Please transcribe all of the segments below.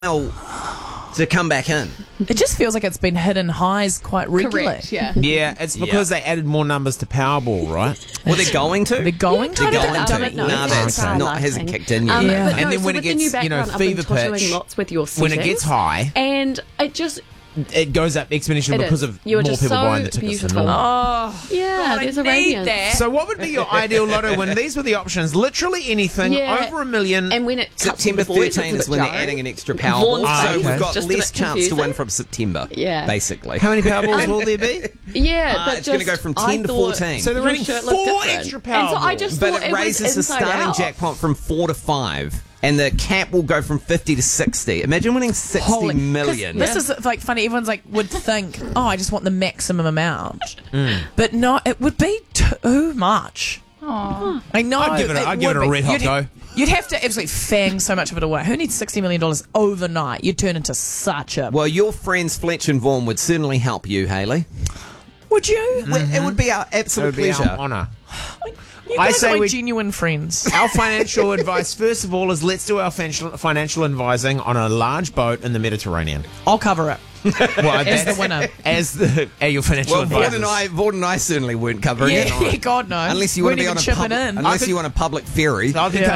to come back in. It just feels like it's been hitting highs quite regularly. Correct, yeah. Yeah, it's because they added more numbers to Powerball, right? Well, they're going to. They're going to. I They're don't going know. to. I don't know. No, It's that's a not life hasn't thing. kicked in yet. Yeah. But And no, then when so it with the new gets, background, I've fever been tottling pitch, lots with your when it settings, gets high, and it just it goes up exponentially It because is. of You are more just people so buying the tickets than beautiful. normal. there's a radiance. So what would be your ideal lotto win? These were the options. Literally anything Yeah. over $1 million. And when it cuts September to the voice, 13 it's is a when bit they're jarring. adding an extra Powerball, Vaughn's so okay. we've got Just a less bit chance to confusing. win from September. Yeah. Basically. How many Powerballs will there be? Yeah, but It's going to go from 10 to 14. So they're Your running shirt looked 4 different. extra And so I Powerballs. just But thought it was raises the inside starting out. jackpot from 4 to 5. And the cap will go from 50 to 60. Imagine winning 60 million. This is like funny. Everyone's like would think, oh, I just want the maximum amount, but no, it would be too much. I know. I'd give it would a be. red hot You'd- go. You'd have to absolutely fang so much of it away. Who needs $60 million overnight? You'd turn into such a. Well, your friends Fletch and Vaughan would certainly help you, Hayley. Would you? Well, it would be our It absolute would be pleasure. our honour. You I guys say are my we- genuine friends. Our financial advice, first of all, is let's do our financial advising on a large boat in the Mediterranean. I'll cover it. Well, As the winner. As your financial Well, advisors. Vaughan and I certainly weren't covering it. Yeah, God no. Unless you We want to be weren't on a even pub- chipping in. unless you want a public ferry.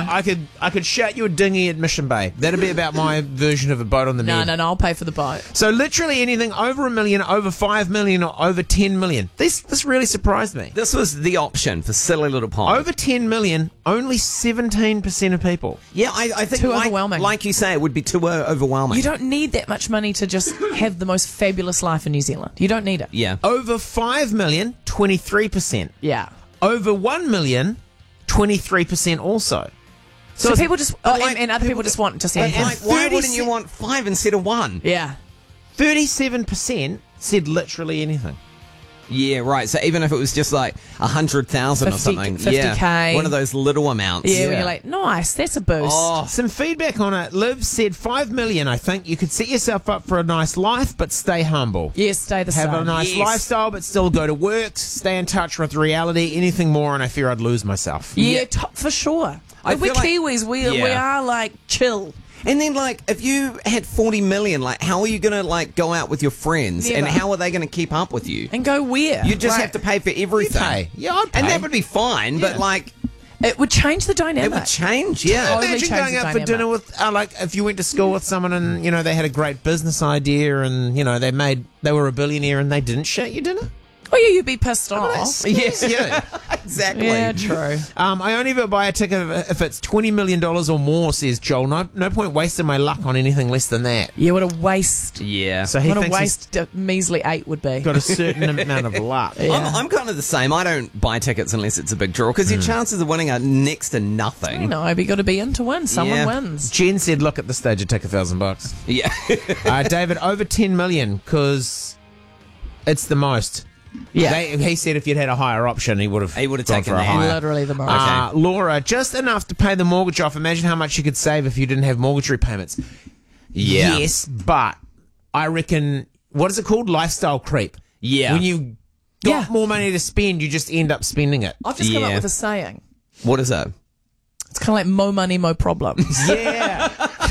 I could shout you a dinghy at Mission Bay. That'd be about my version of a boat on the No, Med. no, I'll pay for the boat. So literally anything over $1 million, over $5 million, or over $10 million. This really surprised me. This was the option for Silly Little Pond. Over $10 million, only 17% of people. Yeah, I think Too like, overwhelming. like you say, it would be too overwhelming. You don't need that much money to just have the most fabulous life in New Zealand. You don't need it. Yeah. Over $5 million, 23%. Yeah. Over $1 million, 23% also. So it's- people just, and other people just want to see But him. like, why 30 wouldn't you want 5 instead of 1? Yeah. 37% said literally anything. Yeah, right. So even if it was just like 100,000 or 50 something, 50K. yeah, one of those little amounts. Yeah, when you're like, nice, that's a boost. Oh, Some feedback on it. Liv said $5 million, I think. You could set yourself up for a nice life, but stay humble. Yes, stay the Have same. a nice Yes. lifestyle, but still go to work, stay in touch with reality. Anything more, and I fear I'd lose myself. Yeah, for sure. I We're feel like- Kiwis. We Yeah. are like chill. and then like if you had 40 million, like how are you gonna like go out with your friends, and Never. how are they gonna keep up with you? And go where? You just Right. have to pay for everything. pay. Yeah, I'd And pay. that would be fine, but like It would change the dynamic. it would change. Yeah. Totally Imagine change going the out for dynamic. dinner with, like, if you went to school with someone and, they had a great business idea and, they were a billionaire and they didn't shout you dinner. Oh, yeah, you'd be pissed off. Yes, yeah. Exactly. Yeah, true. I only ever buy a ticket if it's $20 million or more, says Joel. No point wasting my luck on anything less than that. Yeah, what a waste. Yeah. So he What a thinks waste a measly 8 would be. he's got a certain amount of luck. I'm kind of the same. I don't buy tickets unless it's a big draw because your chances of winning are next to nothing. No, but you got to be in to win. Someone Yeah. wins. Jen said, look at the stage, I'd take $1,000. Yeah. David, over 10 million because it's the most. Yeah. He said if you'd had a higher option, he would have He would have gone taken for a that. higher. Literally the most. Laura, just enough to pay the mortgage off. Imagine how much you could save if you didn't have mortgage repayments. Yeah. Yes, but I reckon, what is it called? Lifestyle creep. Yeah. When you got Yeah. more money to spend, you just end up spending it. I've just come up Yeah. with a saying. What is it? It's kind of like mo money, mo problems. Yeah.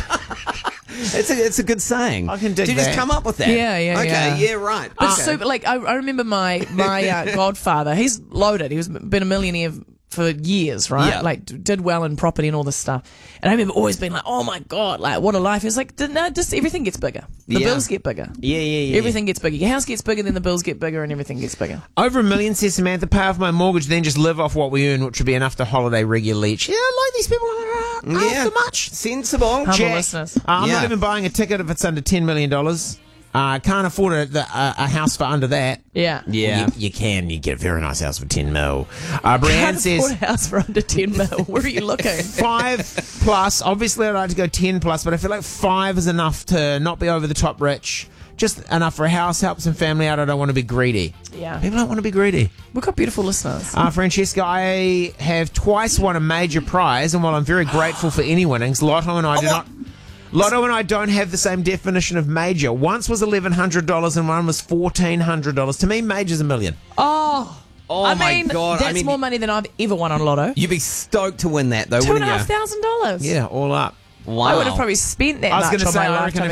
It's a good saying. I can dig Did you just that. come up with that? Yeah, yeah, Okay, yeah. yeah, right. But Okay. super, like I remember my godfather. He's loaded. He's been a millionaire for years, right? Yeah. Like did well in property and all this stuff. And I remember always being like, "Oh my god, like what a life!" He's like, "No, just everything gets bigger. The Yeah. bills get bigger. Yeah. Everything gets bigger. Your house gets bigger, then the bills get bigger, and everything gets bigger." Over $1 million, says Samantha, pay off my mortgage, then just live off what we earn, which would be enough to holiday regularly each. Yeah, I like these people. Yeah. Too much. Sensible. Humble Jack, listeners. I'm Yeah. not even buying a ticket if it's under $10 million. Can't afford a house for under that. Yeah. Yeah. You can. You get a very nice house for 10 mil. Can't Brianne afford says a house for under 10 mil. Where are you looking? 5 plus. Obviously, I'd like to go 10 plus, but I feel like 5 is enough to not be over the top rich. Just enough for a house, help some family out. I don't want to be greedy. Yeah. People don't want to be greedy. We've got beautiful listeners. Francesca, I have twice won a major prize, and while I'm very grateful for any winnings, Lotto and I don't have the same definition of major. Once was $1,100 and one was $1,400. To me, major's $1 million. Oh Oh my mean, God. That's I mean, more money than I've ever won on Lotto. you'd be stoked to win that though, wouldn't you? $2,500. Yeah, all up. Wow. I would have probably spent that I was much going to on say, my I reckon lifetime